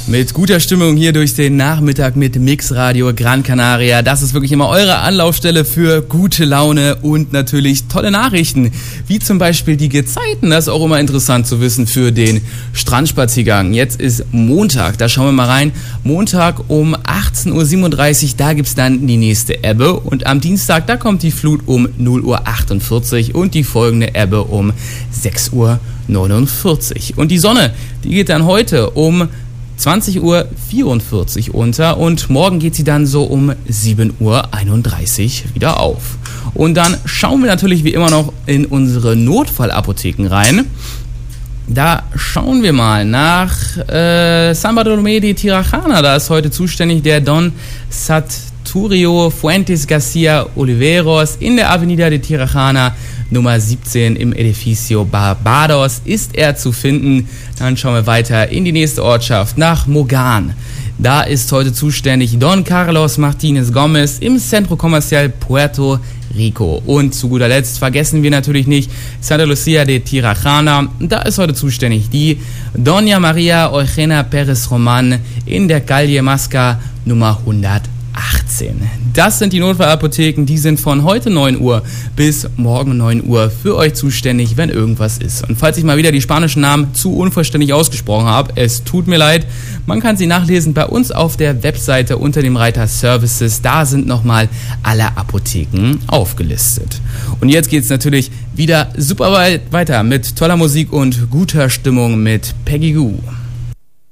Mit guter Stimmung hier durch den Nachmittag mit Mixradio Gran Canaria. Das ist wirklich immer eure Anlaufstelle für gute Laune und natürlich tolle Nachrichten. Wie zum Beispiel die Gezeiten. Das ist auch immer interessant zu wissen für den Strandspaziergang. Jetzt ist Montag, da schauen wir mal rein. Montag um 18.37 Uhr, da gibt's dann die nächste Ebbe. Und am Dienstag, da kommt die Flut um 0.48 Uhr und die folgende Ebbe um 6.49 Uhr. Und die Sonne, die geht dann heute um 20.44 Uhr unter und morgen geht sie dann so um 7.31 Uhr wieder auf. Und dann schauen wir natürlich wie immer noch in unsere Notfallapotheken rein. Da schauen wir mal nach San Bartolomé de Tirajana. Da ist heute zuständig der Don Saturio Fuentes Garcia Oliveros in der Avenida de Tirajana Nummer 17 im Edificio Barbados ist er zu finden. Dann schauen wir weiter in die nächste Ortschaft, nach Mogan. Da ist heute zuständig Don Carlos Martinez Gomez im Centro Comercial Puerto Rico. Und zu guter Letzt vergessen wir natürlich nicht Santa Lucia de Tirajana. Da ist heute zuständig die Doña Maria Eugenia Perez Roman in der Calle Masca Nummer 118. Das sind die Notfallapotheken, die sind von heute 9 Uhr bis morgen 9 Uhr für euch zuständig, wenn irgendwas ist. Und falls ich mal wieder die spanischen Namen zu unvollständig ausgesprochen habe, es tut mir leid, man kann sie nachlesen bei uns auf der Webseite unter dem Reiter Services, da sind nochmal alle Apotheken aufgelistet. Und jetzt geht's natürlich wieder super weit weiter mit toller Musik und guter Stimmung mit Peggy Gou.